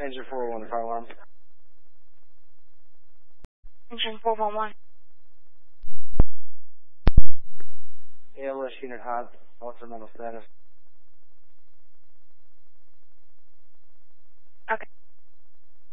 Engine 411, car alarm. Engine 411. ALS unit hot. What's the mental status?